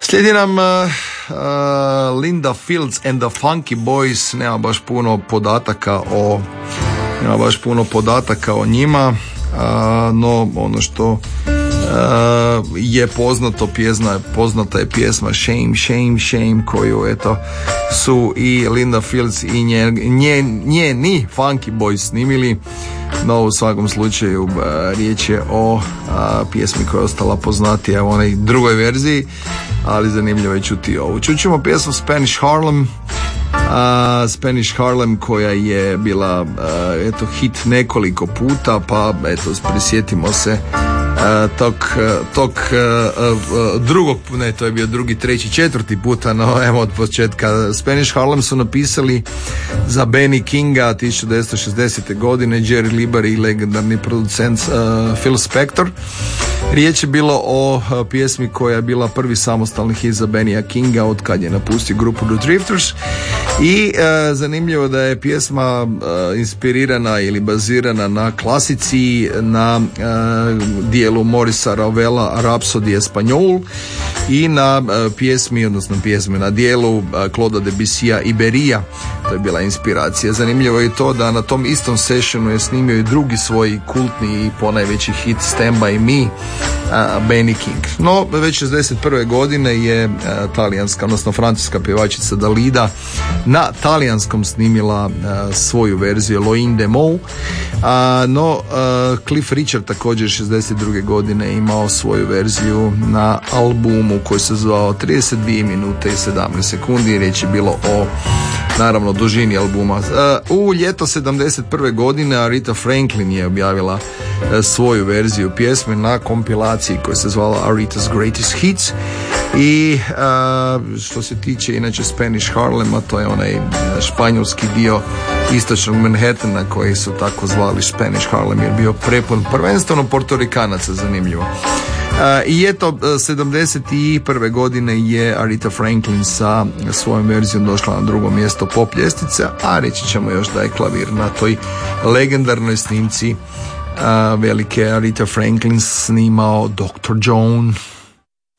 Slijedi nam Linda Fields and the Funky Boys. Nema baš puno podataka o njima, no ono što je poznata je pjesma Shame, Shame, Shame, koju eto su i Linda Fields i njeni Funky Boys snimili. No, u svakom slučaju riječ je o pjesmi koja je ostala poznatija u onoj drugoj verziji, ali zanimljivo je čuti ovu. Čućemo pjesmu Spanish Harlem. Spanish Harlem koja je bila hit nekoliko puta, pa eto prisjetimo se tog drugog, ne, to je bio drugi, treći, četvrti puta, no evo od početka. Spanish Harlem su napisali za Benny Kinga 1960. godine, Jerry Lieber i legendarni producent Phil Spector. Riječ je bilo o pjesmi koja je bila prvi samostalni hit za Bennya Kinga od kad je napustio grupu The Drifters. I zanimljivo da je pjesma inspirirana ili bazirana na klasici, na dijelu Morisa Ravel'a Rhapsody Espagnol i na na dijelu Claude'a Debussya Iberia. To je bila inspiracija. Zanimljivo je to da na tom istom sessionu je snimio i drugi svoj kultni i ponajveći hit Stand By Me, Benny King. No, već 61. godine je talijanska, odnosno francuska pjevačica Dalida na talijanskom snimila svoju verziju Loin de Mou, no Cliff Richard također 62. godine imao svoju verziju na albumu koji se zvao 32 minute i 17 sekundi. Riječ je bilo o naravno dužini albuma. U ljeto 71. godine Aretha Franklin je objavila svoju verziju pjesme na kompilaciji koja se zvala Aretha's Greatest Hits. I što se tiče inače Spanish Harlema, to je onaj španjolski dio istočnog Manhattana koji su tako zvali Spanish Harlem, jer bio prepun prvenstveno Portorikanaca, zanimljivo. I eto, 71. godine je Aretha Franklin sa svojom verzijom došla na drugo mjesto pop ljestvice, a reći ćemo još da je klavir na toj legendarnoj snimci velike Aretha Franklin snimao Dr. John.